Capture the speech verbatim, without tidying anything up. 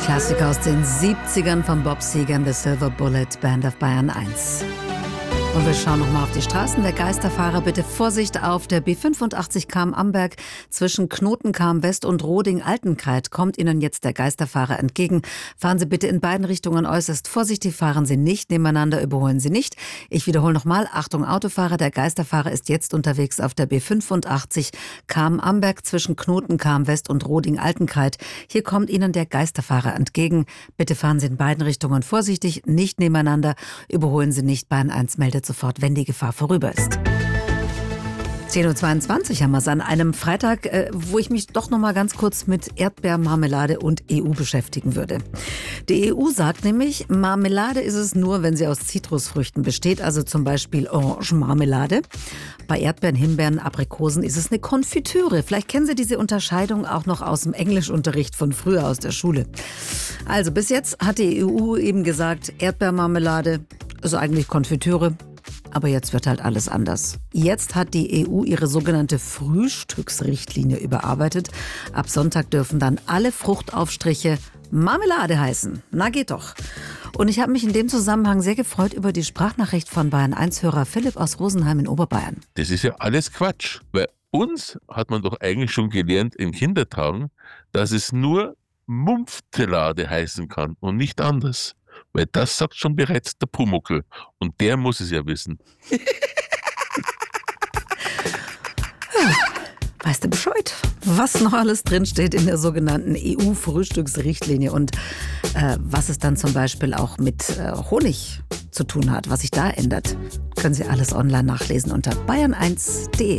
Klassiker aus den siebzigern von Bob Seger und The Silver Bullet Band auf Bayern eins. Und wir schauen noch mal auf die Straßen. Der Geisterfahrer, bitte Vorsicht auf der B fünfundachtzig Cham-Amberg. Zwischen Knotenkam West und Roding-Altenkreid kommt Ihnen jetzt der Geisterfahrer entgegen. Fahren Sie bitte in beiden Richtungen äußerst vorsichtig. Fahren Sie nicht nebeneinander, überholen Sie nicht. Ich wiederhole noch mal. Achtung Autofahrer, der Geisterfahrer ist jetzt unterwegs auf der B fünfundachtzig Cham-Amberg zwischen Knotenkam West und Roding-Altenkreid. Hier kommt Ihnen der Geisterfahrer entgegen. Bitte fahren Sie in beiden Richtungen vorsichtig, nicht nebeneinander, überholen Sie nicht. Bayern eins meldet sofort, wenn die Gefahr vorüber ist. zehn Uhr zweiundzwanzig haben wir es an einem Freitag, äh, wo ich mich doch noch mal ganz kurz mit Erdbeermarmelade und E U beschäftigen würde. Die E U sagt nämlich, Marmelade ist es nur, wenn sie aus Zitrusfrüchten besteht, also zum Beispiel Orangenmarmelade. Bei Erdbeeren, Himbeeren, Aprikosen ist es eine Konfitüre. Vielleicht kennen Sie diese Unterscheidung auch noch aus dem Englischunterricht von früher aus der Schule. Also bis jetzt hat die E U eben gesagt, Erdbeermarmelade ist eigentlich Konfitüre. Aber jetzt wird halt alles anders. Jetzt hat die E U ihre sogenannte Frühstücksrichtlinie überarbeitet. Ab Sonntag dürfen dann alle Fruchtaufstriche Marmelade heißen. Na geht doch. Und ich habe mich in dem Zusammenhang sehr gefreut über die Sprachnachricht von Bayern eins Hörer Philipp aus Rosenheim in Oberbayern. Das ist ja alles Quatsch. Bei uns hat man doch eigentlich schon gelernt in Kindertagen, dass es nur Mumpftelade heißen kann und nicht anders. Weil das sagt schon bereits der Pumuckl. Und der muss es ja wissen. Weißt du Bescheid, was noch alles drinsteht in der sogenannten E U-Frühstücksrichtlinie und äh, was es dann zum Beispiel auch mit äh, Honig zu tun hat, was sich da ändert, können Sie alles online nachlesen unter bayern eins punkt de.